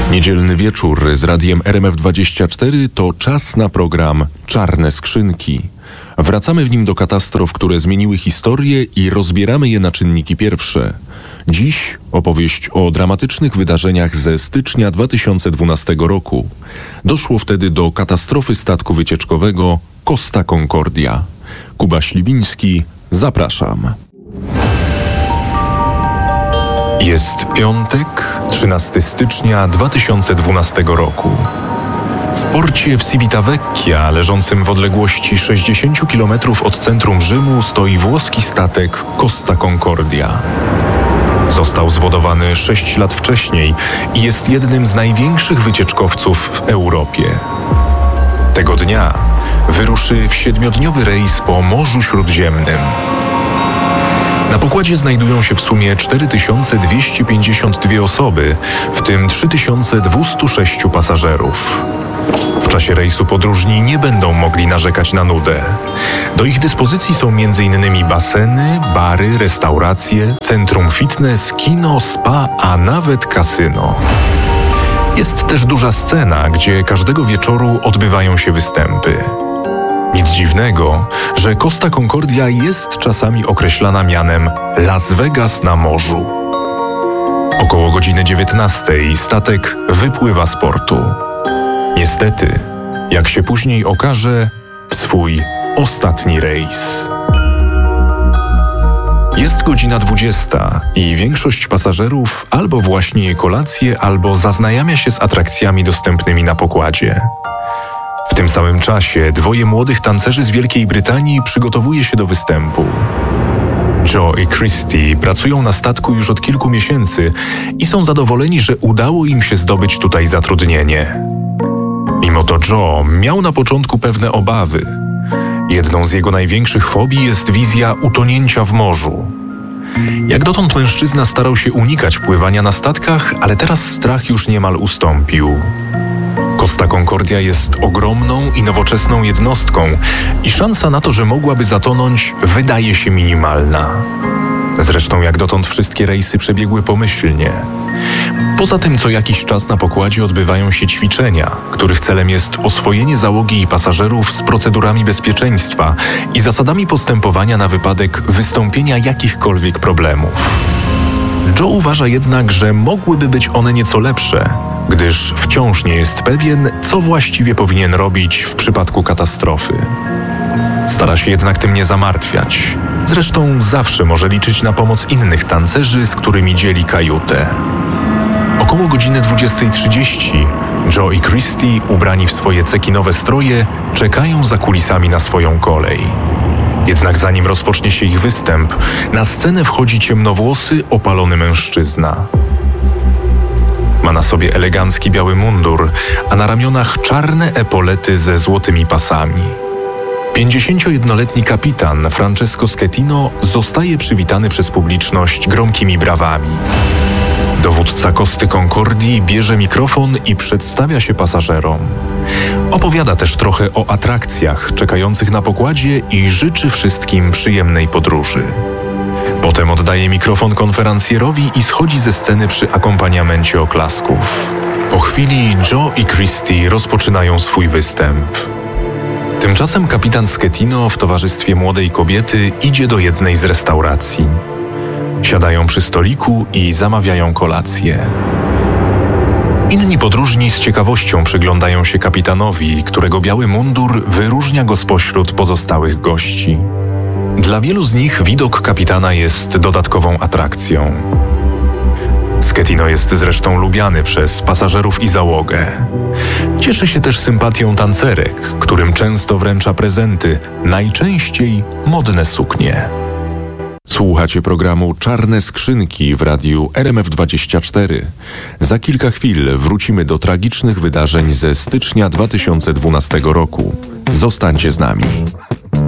Niedzielny wieczór z radiem RMF24 to czas na program Czarne Skrzynki. Wracamy w nim do katastrof, które zmieniły historię i rozbieramy je na czynniki pierwsze. Dziś opowieść o dramatycznych wydarzeniach ze stycznia 2012 roku. Doszło wtedy do katastrofy statku wycieczkowego Costa Concordia. Kuba Śliwiński, zapraszam. Jest piątek, 13 stycznia 2012 roku. W porcie w Civitavecchia, leżącym w odległości 60 km od centrum Rzymu, stoi włoski statek Costa Concordia. Został zwodowany 6 lat wcześniej i jest jednym z największych wycieczkowców w Europie. Tego dnia wyruszy w 7-dniowy rejs po Morzu Śródziemnym. Na pokładzie znajdują się w sumie 4252 osoby, w tym 3206 pasażerów. W czasie rejsu podróżni nie będą mogli narzekać na nudę. Do ich dyspozycji są m.in. baseny, bary, restauracje, centrum fitness, kino, spa, a nawet kasyno. Jest też duża scena, gdzie każdego wieczoru odbywają się występy. Nic dziwnego, że Costa Concordia jest czasami określana mianem Las Vegas na morzu. Około godziny 19 statek wypływa z portu. Niestety, jak się później okaże, w swój ostatni rejs. Jest godzina 20 i większość pasażerów albo właśnie je kolację, albo zaznajamia się z atrakcjami dostępnymi na pokładzie. W tym samym czasie 2 młodych tancerzy z Wielkiej Brytanii przygotowuje się do występu. Joe i Christy pracują na statku już od kilku miesięcy i są zadowoleni, że udało im się zdobyć tutaj zatrudnienie. Mimo to Joe miał na początku pewne obawy. Jedną z jego największych fobii jest wizja utonięcia w morzu. Jak dotąd mężczyzna starał się unikać pływania na statkach, ale teraz strach już niemal ustąpił. Costa Concordia jest ogromną i nowoczesną jednostką i szansa na to, że mogłaby zatonąć, wydaje się minimalna. Zresztą jak dotąd wszystkie rejsy przebiegły pomyślnie. Poza tym co jakiś czas na pokładzie odbywają się ćwiczenia, których celem jest oswojenie załogi i pasażerów z procedurami bezpieczeństwa i zasadami postępowania na wypadek wystąpienia jakichkolwiek problemów. Joe uważa jednak, że mogłyby być one nieco lepsze, gdyż wciąż nie jest pewien, co właściwie powinien robić w przypadku katastrofy. Stara się jednak tym nie zamartwiać. Zresztą zawsze może liczyć na pomoc innych tancerzy, z którymi dzieli kajutę. Około godziny 20:30 Joe i Christy, ubrani w swoje cekinowe stroje, czekają za kulisami na swoją kolej. Jednak zanim rozpocznie się ich występ, na scenę wchodzi ciemnowłosy, opalony mężczyzna. Ma na sobie elegancki biały mundur, a na ramionach czarne epolety ze złotymi pasami. 51-letni kapitan Francesco Schettino zostaje przywitany przez publiczność gromkimi brawami. Dowódca Costy Concordii bierze mikrofon i przedstawia się pasażerom. Opowiada też trochę o atrakcjach czekających na pokładzie i życzy wszystkim przyjemnej podróży. Potem oddaje mikrofon konferencjerowi i schodzi ze sceny przy akompaniamencie oklasków. Po chwili Joe i Christy rozpoczynają swój występ. Tymczasem kapitan Schettino w towarzystwie młodej kobiety idzie do jednej z restauracji. Siadają przy stoliku i zamawiają kolację. Inni podróżni z ciekawością przyglądają się kapitanowi, którego biały mundur wyróżnia go spośród pozostałych gości. Dla wielu z nich widok kapitana jest dodatkową atrakcją. Schettino jest zresztą lubiany przez pasażerów i załogę. Cieszy się też sympatią tancerek, którym często wręcza prezenty, najczęściej modne suknie. Słuchacie programu Czarne Skrzynki w radiu RMF24. Za kilka chwil wrócimy do tragicznych wydarzeń ze stycznia 2012 roku. Zostańcie z nami.